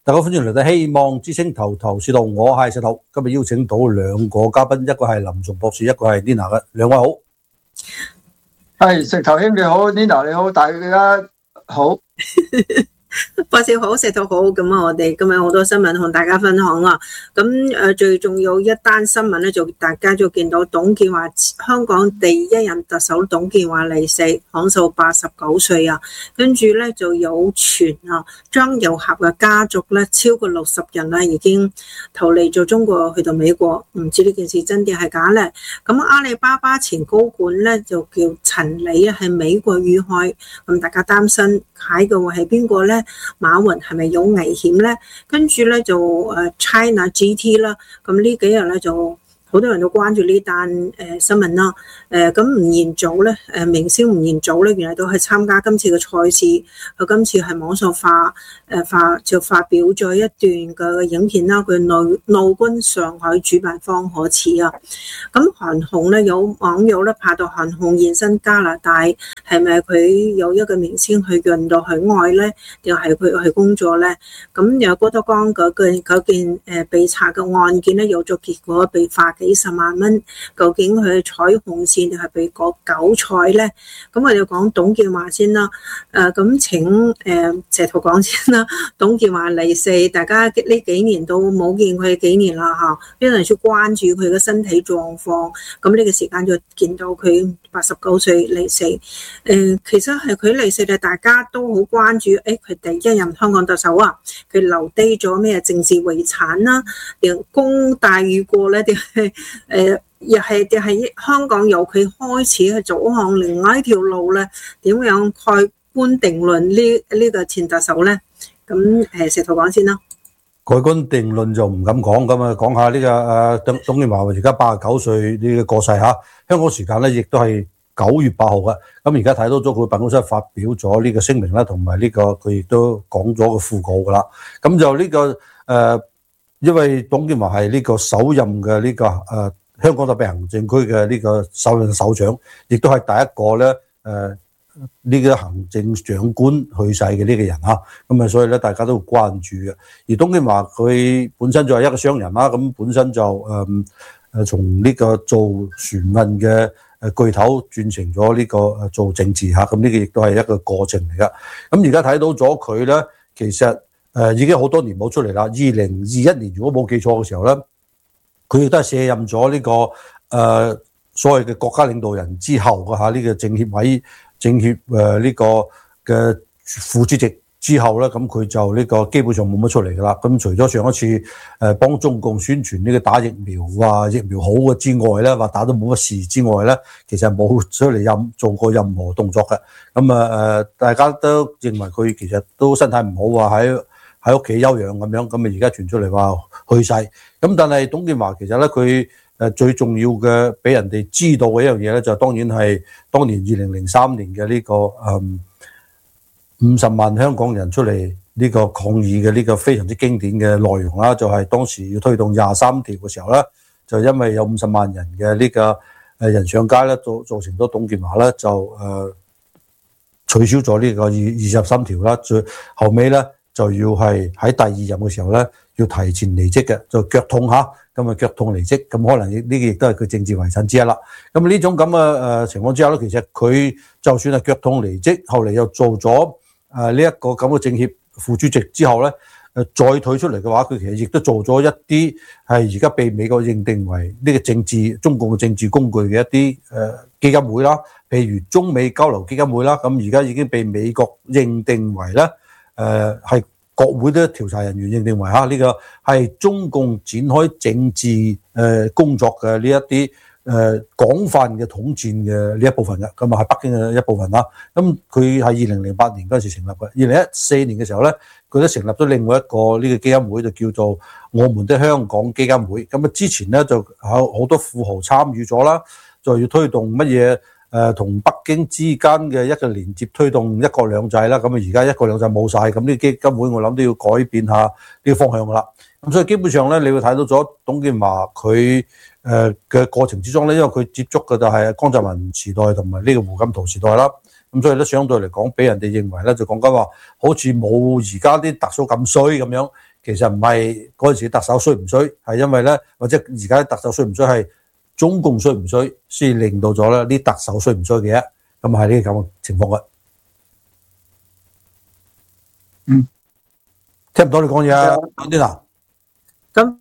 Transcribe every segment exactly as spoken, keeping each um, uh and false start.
大家歡迎嚟到希望之星頭頭是道，我係石頭。今日邀請到兩個嘉賓，一個係林崇博士，一個係 Nina 嘅，兩位好。 係石頭兄你好 ，Nina 你好，大家好。 博士好，石頭好，咁啊，我哋今日好多新聞同大家分享啊。咁誒，最重要一單新聞咧，就大家就見到董建華香港第一任特首董建華離世，享壽八十九歲啊。跟住咧就有傳啊，張又俠嘅家族咧超過六十人啦，已經逃離咗中國去到美國，唔知呢件事真定係假咧。咁阿里巴巴前高管咧就叫陳李啊，係美國遇害，咁大家擔心睇嘅會係邊個咧？馬雲係咪有危險咧？跟住咧就誒 China G T 啦，咁呢幾日咧就好多人都關注呢單誒新聞啦。誒咁吳彥祖咧，誒明星吳彥祖咧，原來都係參加今次嘅賽事。佢今次係網上發誒發就發表咗一段嘅影片啦。佢怒怒轟上海主辦方可恥啊！咁韓紅咧有網友咧拍到韓紅現身加拿大，係咪佢有一個明星去潤到去外咧？定係佢去工作咧？咁有郭德綱嗰件嗰件誒被查嘅案件咧，有咗結果，被罰幾十萬蚊。究竟佢彩虹線定係被割韭菜咧？咁我哋講董建華先啦。誒咁請誒石頭講先啦。董建華離世，大家呢幾年都冇見佢幾年啦嚇，啲人要關注佢嘅身體狀況。咁呢個時間就見到佢八十九歲離世。誒其實係佢離世咧，大家都好關注。誒佢第一任香港特首啊，佢留低咗咩政治遺產啦？定功大於過咧？定係誒？又係定係香港由佢開始去走向另外一條路咧？點樣蓋棺定論呢？呢個前特首咧？咁誒石頭講先啦。 蓋棺定論就唔敢講，咁啊講下呢個誒董董建華而家八十九歲呢個過世嚇。香港時間咧亦都係九月八號嘅。咁而家睇到咗佢辦公室發表咗呢個聲明啦，同埋呢個佢亦都講咗個訃告噶啦。咁就呢、這個誒、呃，因為董建華係呢個首任嘅呢、這個誒。呃香港特別行政區嘅呢個首任首長，亦都係第一個咧誒呢個行政長官去世嘅呢個人嚇，咁啊所以咧大家都關注嘅。而董建華佢本身就係一個商人啦，咁本身就誒誒從呢個做船運嘅誒巨頭轉成咗呢個誒做政治嚇，咁呢個亦都係一個過程嚟噶。咁而家睇到咗佢咧，其實誒已經好多年冇出嚟啦。二零二一年如果冇記錯嘅時候咧，佢亦都係卸任咗呢、這個誒、呃、所謂嘅國家領導人之後嘅嚇呢個政協委政協誒呢個嘅副主席之後咧，咁佢就呢個基本上冇乜出嚟噶啦。咁除咗上一次誒幫中共宣傳呢個打疫苗話疫苗好嘅之外咧，話打都冇乜事之外咧，其實冇出嚟任做過任何動作嘅。咁啊誒，大家都認為佢其實都身體唔好啊，喺喺屋企休養咁樣，咁啊而家傳出嚟話去世，咁但係董建華其實咧佢誒最重要嘅俾人哋知道嘅一樣嘢咧，就當然係當年二零零三年嘅呢個誒五十萬香港人出嚟呢個抗議嘅呢個非常之經典嘅內容啦，就係當時要推動廿三條嘅時候咧，就因為有五十萬人嘅呢個誒人上街咧，造造成咗董建華咧就誒取消咗呢個二二十三條啦，最後尾咧。就要係喺第二任嘅時候咧，要提前離職嘅，就腳痛嚇，咁啊腳痛離職，咁可能呢個亦都係佢政治遺產之一啦。咁呢種咁嘅誒情況之下咧，其實佢就算係腳痛離職，後嚟又做咗誒呢一個咁嘅政協副主席之後咧，誒再退出嚟嘅話，佢其實亦都做咗一啲係而家被美國認定為呢個政治中共嘅政治工具嘅一啲誒基金會啦，譬如中美交流基金會啦，咁而家已經被美國認定為咧。誒係、呃、國會啲調查人員認定為嚇呢個係中共展開政治誒、呃、工作嘅呢一啲誒廣泛嘅統戰嘅呢一部分嘅，咁啊係北京嘅一部分啦。咁佢係二零零八年嗰陣時成立嘅，二零一四年嘅時候咧，佢都成立咗另外一個呢個基金會，就叫做我們的香港基金會。咁啊之前咧就有好多富豪參與咗啦，就要推動乜嘢？誒同北京之間嘅一個連接，推動一國兩制啦。咁啊而家一國兩制冇晒，咁呢個基金會我諗都要改變下呢個方向噶啦。咁所以基本上咧，你會睇到咗董建華佢誒嘅過程之中咧，因為佢接觸嘅就係江澤民時代同埋呢個胡錦濤時代啦。咁所以咧，相對嚟講，俾人哋認為咧就講緊話，好似冇而家啲特首咁衰咁樣。 其實唔係嗰陣時特首衰唔衰，係因為咧，或者而家特首衰唔衰係中共衰唔衰，先令到咗咧啲特首衰唔衰嘅啫。咁係呢個咁嘅情況嘅。 嗯， 聽唔到你講嘢啊，啲嗱， 咁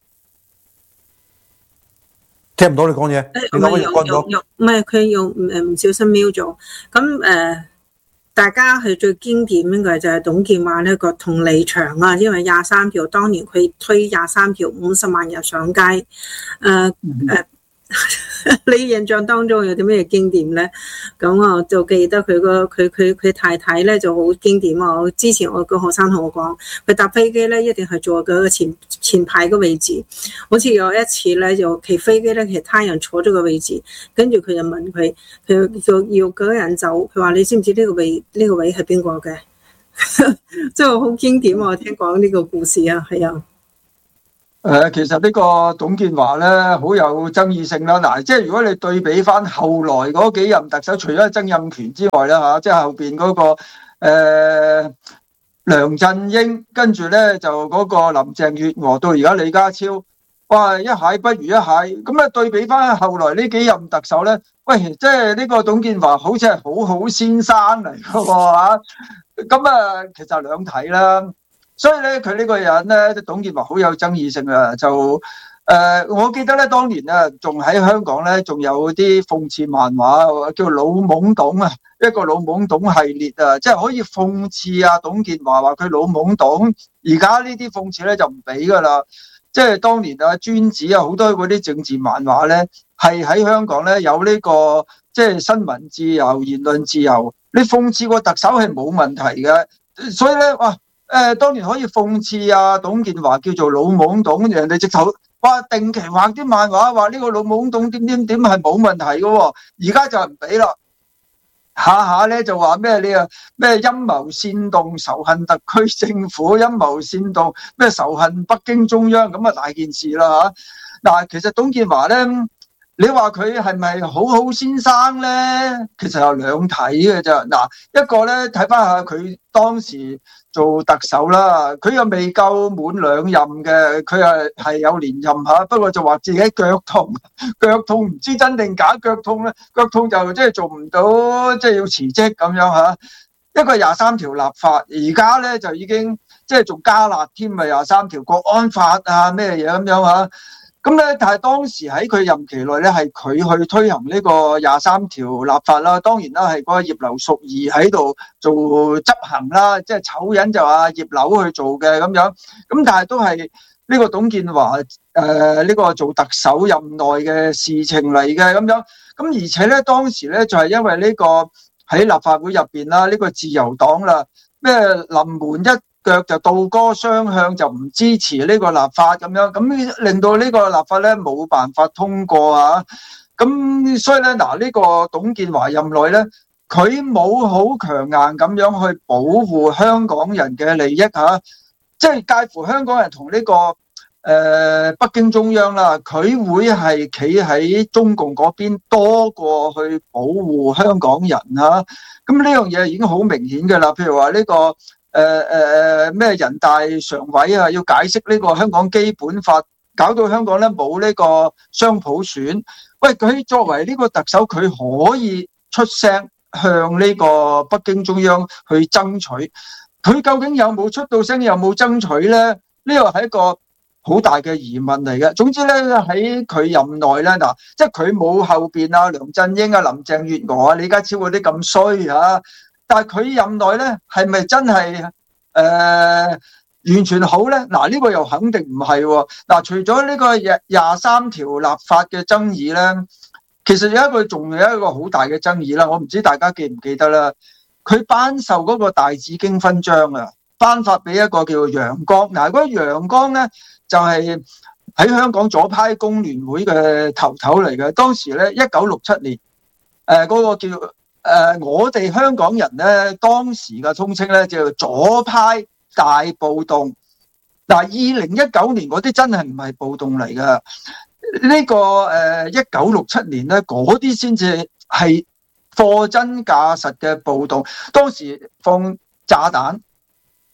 聽唔到你講嘢，你講嘢關咗。 唔係佢用誒唔小心瞄咗。咁誒、呃，大家係最經典嘅就係董建華呢個同離場啊，因為廿三條當年佢推廿三條五十萬人上街，誒、呃、誒。呃你印象當中有啲咩經典咧？咁我就記得佢個佢佢佢太太咧就好經典啊！之前我個學生同我講，佢搭飛機咧一定係坐嗰個前前排個位置。好似有一次咧就騎飛機咧，其他人坐咗個位置，跟住佢就問佢，佢要要嗰個人走，佢話你知唔知呢個位呢、呢個位係邊個嘅？即係好經典啊！我聽講呢個故事啊，係啊。 誒，其實呢個董建華咧好有爭議性啦。嗱，即係如果你對比翻後來嗰幾任特首，除咗曾蔭權之外啦嚇，即係後邊嗰個誒梁振英，跟住咧就嗰個林鄭月娥到而家李家超，哇，一蟹不如一蟹。咁啊對比翻後來呢幾任特首咧，喂，即係呢個董建華好似係好好先生嚟嘅喎嚇。咁啊，其實兩睇啦。所以咧，佢呢個人咧，董建華好有爭議性啊！就誒、呃，我記得咧，當年啊，仲喺香港咧，仲有啲諷刺漫畫，叫老懵懂啊，一個老懵懂系列啊，即係可以諷刺啊，董建華話佢老懵懂。而家呢啲諷刺咧就唔俾噶啦，即係當年啊，專子啊，好多嗰啲政治漫畫咧，係喺香港咧有呢、這個即係新聞自由、言論自由，你諷刺個特首係冇問題嘅，所以咧，哇！誒、呃、當年可以諷刺啊，董建華叫做老懵懂，人哋直頭哇定期畫啲漫畫，話呢個老懵懂點點點係冇問題嘅喎、哦。而家就唔俾啦，下下咧就話咩你啊咩陰謀煽動仇恨特區政府，陰謀煽動咩仇恨北京中央，咁啊大件事啦嚇。嗱，其實董建華咧，你話佢係咪好好先生咧？其實有兩睇嘅啫。嗱，一個咧睇翻下佢當時做特首啦，佢又未夠滿兩任嘅，佢又係有連任嚇，不過就話自己腳痛，腳痛唔知真定假，腳痛咧，腳痛就即係做唔到，即係要辭職咁樣嚇。一個廿三條立法，而家咧就已經即係仲加辣添啊！廿三條國安法啊，咩嘢咁樣嚇。咁咧，但係當時喺佢任期內咧，係佢去推行呢個廿三條立法啦。當然啦，係嗰個葉劉淑儀喺度做執行啦，即係醜人就話葉劉去做嘅咁樣。咁但係都係呢個董建華誒呢個做特首任內嘅事情嚟嘅咁樣。咁而且咧，當時咧就係因為呢個喺立法會入邊啦，呢個自由黨啦，咩臨門一腳就倒戈雙向，就唔支持呢個立法咁樣，咁令到呢個立法咧冇辦法通過啊！咁所以咧，嗱、這、呢個董建華任內咧，佢冇好強硬咁樣去保護香港人嘅利益嚇，即係介乎香港人同呢、這個誒、呃、北京中央啦，佢會係企喺中共嗰邊多過去保護香港人嚇。咁呢樣嘢已經好明顯嘅啦，譬如話呢、這個。誒誒誒咩人大常委啊，要解釋呢個香港基本法，搞到香港咧冇呢個雙普選。喂，佢作為呢個特首，佢可以出聲向呢個北京中央去爭取。佢究竟有冇出到聲，有冇爭取咧？呢個係一個好大嘅疑問嚟嘅。總之咧，喺佢任內咧，嗱，即係佢冇後邊啊梁振英啊林鄭月娥啊李家超嗰啲咁衰嚇。但係佢任內咧，係咪真係誒、呃、完全好咧？嗱，呢個又肯定唔係喎。嗱，除咗呢個廿廿三條立法嘅爭議咧，其實有一個仲有一個好大嘅爭議啦。我唔知大家記唔記得啦。佢頒授嗰個大紫荊勳章啊，頒發俾一個叫楊光。嗱，嗰個楊光咧就係、是、喺香港左派工聯會嘅頭頭嚟嘅。當時咧，一九六七年，誒、呃、嗰、那個叫。誒、呃，我哋香港人咧，當時嘅通稱咧叫做左派大暴動。嗱，二零一九年嗰啲真係唔係暴動嚟㗎。呢、這個誒一九六七年咧，嗰啲先至係貨真價實嘅暴動。當時放炸彈，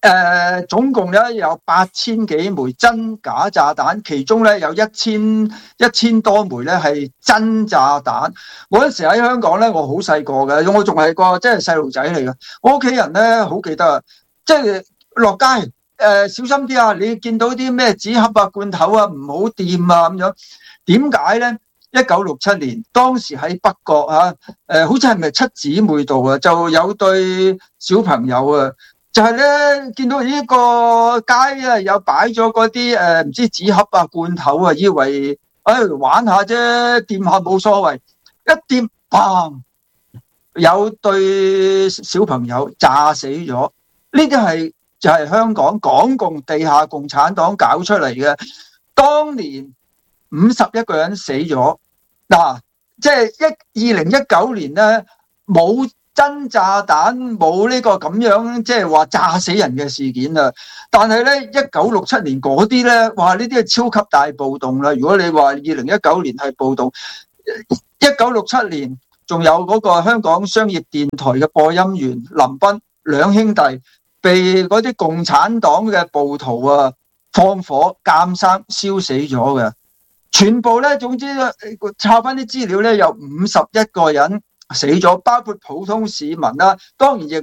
呃、總共咧有八千幾枚真假炸彈，其中咧有一千一千多枚咧係真炸彈。嗰陣時喺香港咧，我好細個嘅，我仲係個即係細路仔嚟嘅。我屋企人咧好記得啊，即係落街誒、呃、小心啲啊！你見到啲咩紙盒啊、罐頭啊，唔好掂啊咁樣。點解咧？一九六七年，當時喺北角啊，誒、呃、好似係咪七姊妹度啊，就有對小朋友啊。就係咧，見到呢個街啊，有擺咗嗰啲誒唔知紙盒啊、罐頭啊，以為誒、哎、玩下啫，掂下冇所謂。一掂，砰！有對小朋友炸死咗。呢啲係就係香港港共地下共產黨搞出嚟嘅。當年五十一個人死咗，嗱，即係一二零一九年咧冇真炸彈，冇呢個咁樣即係話炸死人嘅事件啊！但係咧，一九六七年嗰啲咧，哇！呢啲係超級大暴動啦。如果你話二零一九年係暴動，一九六七年仲有嗰個香港商業電台嘅播音員林彬兩兄弟被嗰啲共產黨嘅暴徒啊放火監生燒死咗嘅，全部咧，總之抄翻啲資料咧，有五十一個人死咗，包括普通市民啦，當然亦